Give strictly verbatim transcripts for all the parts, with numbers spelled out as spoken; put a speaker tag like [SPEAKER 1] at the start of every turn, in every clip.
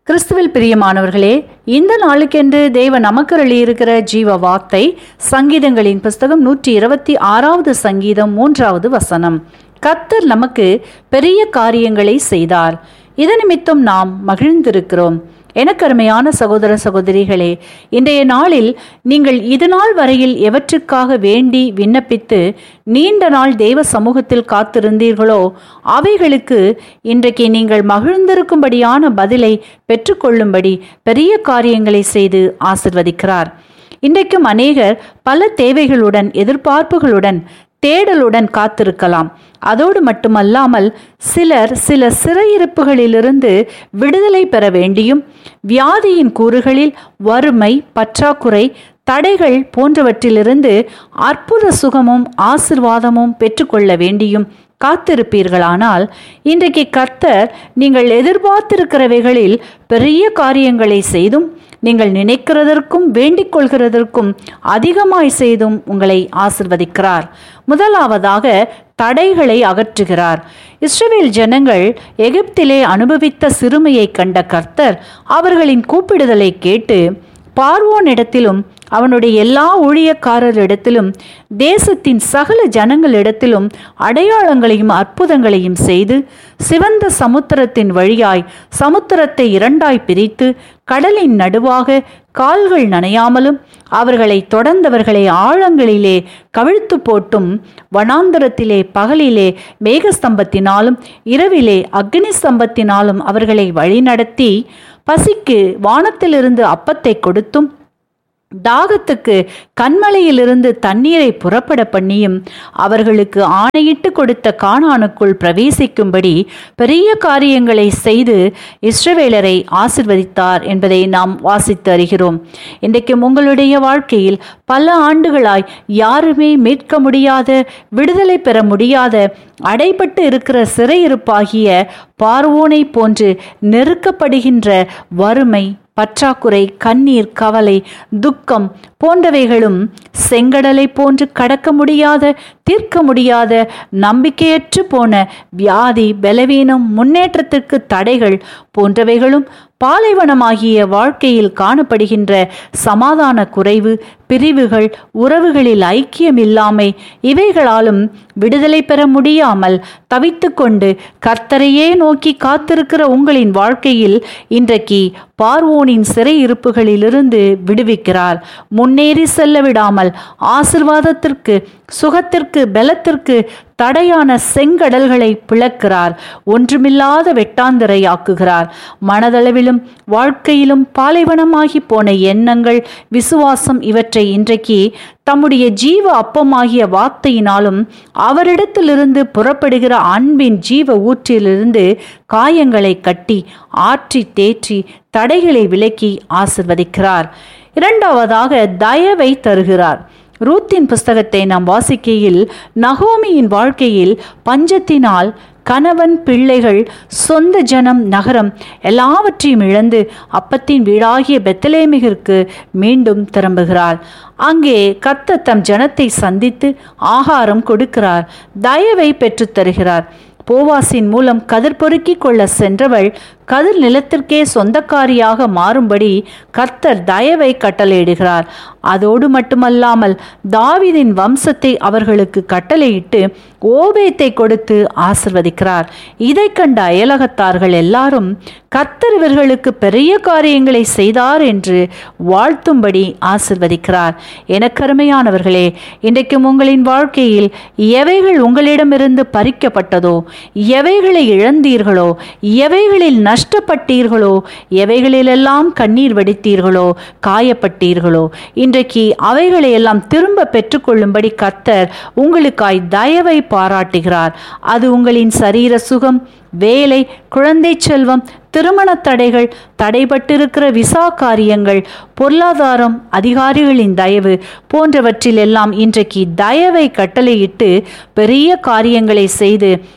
[SPEAKER 1] கிறிஸ்துவில் பிரியமானவர்களே, இந்த நாளுக்கென்று தேவ நமக்கு இருக்கிற ஜீவ வார்த்தை சங்கீதங்களின் புஸ்தகம் நூற்றி இருபத்தி ஆறாவது சங்கீதம் மூன்றாவது வசனம். கர்த்தர் நமக்கு பெரிய காரியங்களை செய்தார், இதன் நிமித்தம் நாம் மகிழ்ந்திருக்கிறோம். எனக்கு அருமையான சகோதர சகோதரிகளே, இன்றைய நாளில் நீங்கள் இது நாள் வரையில் எவற்றுக்காக வேண்டி விண்ணப்பித்து நீண்ட நாள் தேவ சமூகத்தில் காத்திருந்தீர்களோ அவைகளுக்கு இன்றைக்கு நீங்கள் மகிழ்ந்திருக்கும்படியான பதிலை பெற்றுக்கொள்ளும்படி பெரிய காரியங்களை செய்து ஆசிர்வதிக்கிறார். இன்றைக்கும் அநேகர் பல தேவைகளுடன், எதிர்பார்ப்புகளுடன், தேடலுடன் காத்திருக்கலாம். அதோடு மட்டுமல்லாமல் சிலர் சில சிறையிருப்புகளிலிருந்து விடுதலை பெற வேண்டியும், வியாதியின் கூறுகளில் வறுமை, பற்றாக்குறை, தடைகள் போன்றவற்றிலிருந்து அற்புத சுகமும் ஆசிர்வாதமும் பெற்றுக்கொள்ள வேண்டியும் காத்திருப்பீர்களானால், இன்றைக்கு கர்த்தர் நீங்கள் எதிர்பார்த்திருக்கிறவைகளில் பெரிய காரியங்களை செய்தும், நீங்கள் நினைக்கிறதற்கும் வேண்டிக் கொள்கிறதற்கும் அதிகமாய் செய்தும் உங்களை ஆசிர்வதிக்கிறார். முதலாவதாக தடைகளை அகற்றுகிறார். இஸ்ரவேல் ஜனங்கள் எகிப்திலே அனுபவித்த சிறுமையை கண்ட கர்த்தர் அவர்களின் கூப்பிடுதலை கேட்டு பார்வோனிடத்திலும் அவனுடைய எல்லா ஊழியக்காரரிடத்திலும் தேசத்தின் சகல ஜனங்களிடத்திலும் அடையாளங்களையும் அற்புதங்களையும் செய்து, சிவந்த சமுத்திரத்தின் வழியாய் சமுத்திரத்தை இரண்டாய் பிரித்து கடலின் நடுவாக கால்கள் நனையாமலும் அவர்களை தொடர்ந்தவர்களை ஆழங்களிலே கவிழ்த்து போட்டும், வனாந்தரத்திலே பகலிலே மேகஸ்தம்பத்தினாலும் இரவிலே அக்னி ஸ்தம்பத்தினாலும் அவர்களை வழிநடத்தி, பசிக்கு வானத்திலிருந்து அப்பத்தை கொடுத்தும் தாகத்துக்கு கண்மலையிலிருந்து தண்ணீரை புறப்பட பண்ணியும் அவர்களுக்கு ஆணையிட்டு கொடுத்த கானானுக்குள் பிரவேசிக்கும்படி பெரிய காரியங்களை செய்து இஸ்ரவேலரை ஆசிர்வதித்தார் என்பதை நாம் வாசித்து அறிகிறோம். இன்றைக்கும் உங்களுடைய வாழ்க்கையில் பல ஆண்டுகளாய் யாருமே மீட்க முடியாத, விடுதலை பெற முடியாத, அடைபட்டு இருக்கிற சிறையிருப்பாகிய பார்வோனை போன்று நெருக்கப்படுகின்ற வறுமை, பற்றாக்குறை, கண்ணீர், கவலை, துக்கம் போன்றவைகளும் செங்கடலை போன்று கடக்க முடியாத, தீர்க்க முடியாத, நம்பிக்கையற்று போன வியாதி, பலவீனம், முன்னேற்றத்திற்கு தடைகள் போன்றவைகளும், பாலைவனமாகிய வாழ்க்கையில் காணப்படுகின்ற சமாதான குறைவு, பிரிவுகள், உறவுகளில் ஐக்கியம் இல்லாமை, இவைகளாலும் விடுதலை பெற முடியாமல் தவித்து கொண்டு கர்த்தரையே நோக்கி காத்திருக்கிற உங்களின் வாழ்க்கையில் இன்றைக்கு பார்வோனின் சிறையிருப்புகளிலிருந்து விடுவிக்கிறார். முன்னேறி செல்ல விடாமல் ஆசிர்வாதத்திற்கு, சுகத்திற்கு, பலத்திற்கு தடையான செங்கடல்களை பிளக்கிறார். ஒன்றுமில்லாத வெட்டாந்தரை ஆக்குகிறார். மனதளவிலும் வாழ்க்கையிலும் பாலைவனமாகி போன எண்ணங்கள், விசுவாசம் இவற்றை இன்றைக்கு தம்முடைய ஜீவ அப்பமாகிய வார்த்தையினாலும் அவரிடத்திலிருந்து புறப்படுகிற அன்பின் ஜீவ ஊற்றிலிருந்து காயங்களை கட்டி ஆற்றி தேற்றி தடைகளை விலக்கி ஆசிர்வதிக்கிறார். இரண்டாவதாக தயவை தருகிறார். ரூத்தின் புஸ்தகத்தை நாம் வாசிக்கையில் நகோமியின் வாழ்க்கையில் பஞ்சத்தினால் கணவன், பிள்ளைகள், சொந்த ஜனம், நகரம் எல்லாவற்றையும் இழந்து அப்பத்தின் வீடாகிய பெத்லெகேமிற்கு மீண்டும் திரும்புகிறார். அங்கே கர்த்தர் தம் ஜனத்தை சந்தித்து ஆகாரம் கொடுக்கிறார், தயவை பெற்றுத்தருகிறார். போவாசின் மூலம் கதிர் பொறுக்கி கொள்ள சென்றவள் கதிர் நிலத்திற்கே சொந்தக்காரியாக மாறும்படி கர்த்தர் தயவை கட்டளையிடுகிறார். அதோடு மட்டுமல்லாமல் தாவீதின் வம்சத்தை அவர்களுக்கு கட்டளையிட்டு ஓபேத்தை கொடுத்து ஆசிர்வதிக்கிறார். இதை கண்ட அயலகத்தார்கள் எல்லாரும் கர்த்தர் இவர்களுக்கு பெரிய காரியங்களை செய்தார் என்று வாழ்த்தும்படி ஆசிர்வதிக்கிறார். எனக்கருமையானவர்களே, இன்றைக்கும் உங்களின் வாழ்க்கையில் எவைகள் உங்களிடமிருந்து பறிக்கப்பட்டதோ, எவைகளை இழந்தீர்களோ, எவைகளில் நஷ்டப்பட்டீர்களோ, எவைகளிலெல்லாம் கண்ணீர் வடித்தீர்களோ, காயப்பட்டீர்களோ, இன்றைக்கு அவைகளை எல்லாம் திரும்ப பெற்றுக்கொள்ளும்படி கர்த்தர் உங்களுக்காய் தயவை பாராட்டுகிறார். அது உங்களின் சரீர சுகம், வேலை, குழந்தை செல்வம், திருமண தடைகள், தடைபட்டிருக்கிற விசா காரியங்கள், பொருளாதாரம், அதிகாரிகளின் தயவு போன்றவற்றில் எல்லாம் இன்றைக்கு தயவை கட்டளையிட்டு பெரிய காரியங்களை செய்து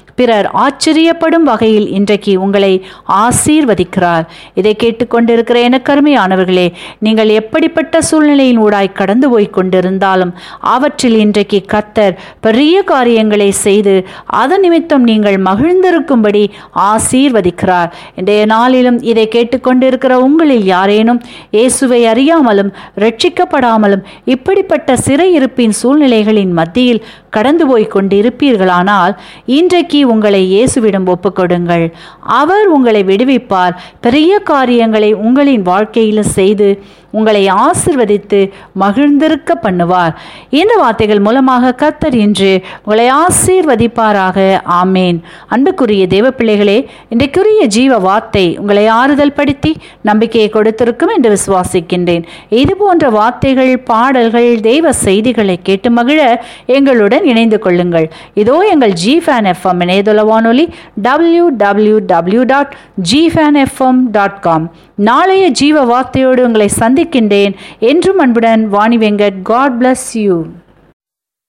[SPEAKER 1] பிறர் ஆச்சரியப்படும் வகையில் இன்றைக்கு உங்களை ஆசீர்வதிக்கிறார். இதை கேட்டுக்கொண்டிருக்கிற எனக்கருமையானவர்களே, நீங்கள் எப்படிப்பட்ட சூழ்நிலையின் ஊடாய் கடந்து போய் கொண்டிருந்தாலும் அவற்றில் இன்றைக்கு கர்த்தர் பெரிய காரியங்களை செய்து அதன் நிமித்தம் நீங்கள் மகிழ்ந்திருக்கும்படி ஆசீர்வதிக்கிறார். இன்றைய நாளிலும் இதை கேட்டுக்கொண்டிருக்கிற உங்களில் யாரேனும் இயேசுவை அறியாமலும் ரட்சிக்கப்படாமலும் இப்படிப்பட்ட சிறையிருப்பின் சூழ்நிலைகளின் மத்தியில் கடந்து போய் கொண்டிருப்பீர்களானால் இன்றைக்கு உங்களை இயேசுவிடம் ஒப்புக்கொடுங்கள். அவர் உங்களை விடுவிப்பார். பெரிய காரியங்களை உங்களின் வாழ்க்கையில் செய்து உங்களை ஆசிர்வதித்து மகிழ்ந்திருக்க பண்ணுவார். இந்த வார்த்தைகள் மூலமாக கர்த்தர் இன்று உங்களை ஆசீர்வதிப்பாராக. ஆமேன். அன்புக்குரிய தேவ பிள்ளைகளே, இன்றைக்குரிய ஜீவ வார்த்தை உங்களை ஆறுதல் படுத்தி நம்பிக்கையை கொடுத்திருக்கும் என்று விசுவாசிக்கின்றேன். இது போன்ற வார்த்தைகள், பாடல்கள், தெய்வ செய்திகளை கேட்டு மகிழ எங்களுடன் இணைந்து கொள்ளுங்கள். இதோ எங்கள் ஜி ஃபேன் எஃப்எம் இணையதள வானொலி W W W dot G fan FM dot com. நாளைய ஜீவ வார்த்தையோடு உங்களை சந்திக்கின்றேன். என்றும் அன்புடன் Vani Venkat. God bless you.